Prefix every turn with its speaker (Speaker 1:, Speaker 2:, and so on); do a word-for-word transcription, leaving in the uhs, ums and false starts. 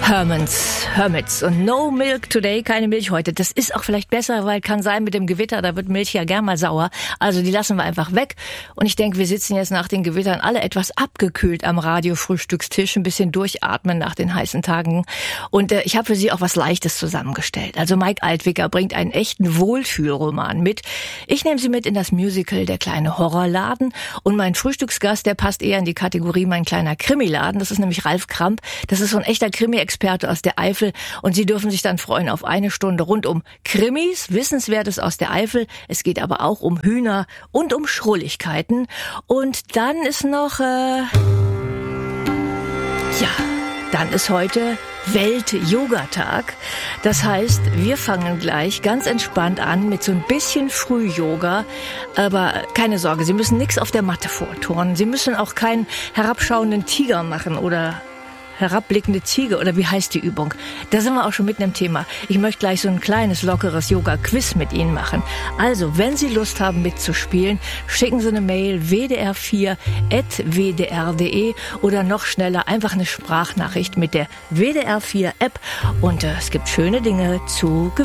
Speaker 1: Hermans, Hermits und No Milk Today, keine Milch heute. Das ist auch vielleicht besser, weil kann sein mit dem Gewitter, da wird Milch ja gern mal sauer. Also die lassen wir einfach weg. Und ich denke, wir sitzen jetzt nach den Gewittern alle etwas abgekühlt am Radio-Frühstückstisch, ein bisschen durchatmen nach den heißen Tagen. Und äh, ich habe für Sie auch was Leichtes zusammengestellt. Also Mike Altwicker bringt einen echten Wohlfühlroman mit. Ich nehme Sie mit in das Musical Der kleine Horrorladen. Und mein Frühstücksgast, der passt eher in die Kategorie Mein kleiner Krimiladen. Das ist nämlich Ralf Kramp. Das ist so ein echter Krimi-Experte aus der Eifel und Sie dürfen sich dann freuen auf eine Stunde rund um Krimis, Wissenswertes aus der Eifel. Es geht aber auch um Hühner und um Schrulligkeiten. Und dann ist noch, äh, ja, dann ist heute Welt-Yoga-Tag. Das heißt, wir fangen gleich ganz entspannt an mit so ein bisschen Früh-Yoga. Aber keine Sorge, Sie müssen nichts auf der Matte vorturnen. Sie müssen auch keinen herabschauenden Tiger machen oder herabblickende Ziege, oder wie heißt die Übung? Da sind wir auch schon mitten im Thema. Ich möchte gleich so ein kleines, lockeres Yoga-Quiz mit Ihnen machen. Also, wenn Sie Lust haben mitzuspielen, schicken Sie eine Mail w d r vier at w d r punkt d e oder noch schneller einfach eine Sprachnachricht mit der W D R vier App und äh, es gibt schöne Dinge zu gewinnen.